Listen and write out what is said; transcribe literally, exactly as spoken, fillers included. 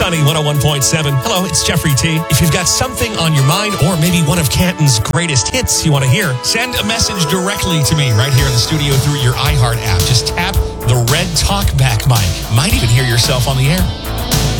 Sunny one oh one point seven. Hello, it's Jeffrey T. If you've got something on your mind or maybe one of Canton's greatest hits you want to hear, send a message directly to me right here in the studio through your iHeart app. Just tap the red talkback mic. Might even hear yourself on the air.